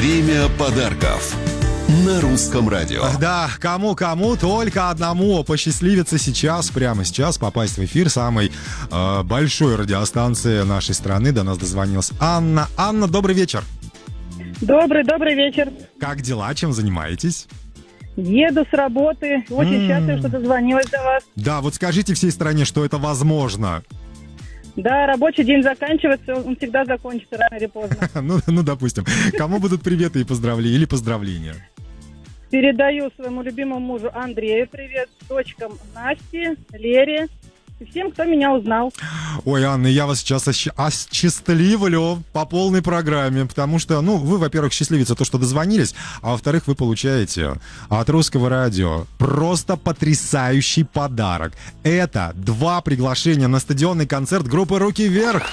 Время подарков на Русском радио. Да, кому-кому, только одному посчастливится прямо сейчас попасть в эфир самой большой радиостанции нашей страны. До нас дозвонилась Анна. Анна, добрый вечер. Добрый вечер. Как дела? Чем занимаетесь? Еду с работы. Очень счастлива, что дозвонилась до вас. Да, вот скажите всей стране, что это возможно. Да, рабочий день заканчивается, он всегда закончится рано или поздно. Ну, допустим. Кому будут приветы и поздравления или поздравления? Передаю своему любимому мужу Андрею привет, дочкам Насте, Лере и всем, кто меня узнал. Ой, Анна, я вас сейчас осчастливлю по полной программе, потому что, вы, во-первых, счастливица то, что дозвонились, а во-вторых, вы получаете от Русского радио просто потрясающий подарок. Это 2 приглашения на стадионный концерт группы «Руки вверх».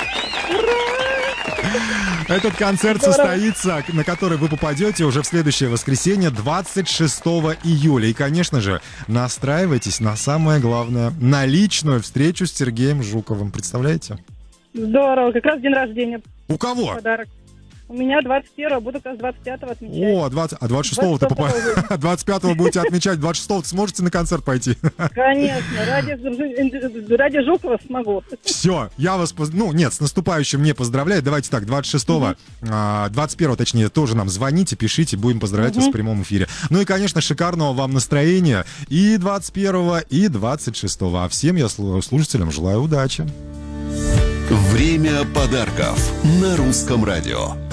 Этот концерт состоится, на который вы попадете уже в следующее воскресенье, 26 июля. И, конечно же, настраивайтесь на самое главное, на личную встречу с Сергеем Жуковым. Представляете? Здорово, как раз день рождения. У кого? Подарок. У меня 21-го, буду как раз 25-го отмечать. О, 26-го-то 25-го будете отмечать, 26-го сможете на концерт пойти? Конечно, ради Жукова смогу. Все, я вас, с наступающим не поздравляю. Давайте так, 26-го, 21-го, точнее, тоже нам звоните, пишите, будем поздравлять вас в прямом эфире. Ну и, конечно, шикарного вам настроения и 21-го, и 26-го. А всем я, слушателям, желаю удачи. Время подарков на Русском радио.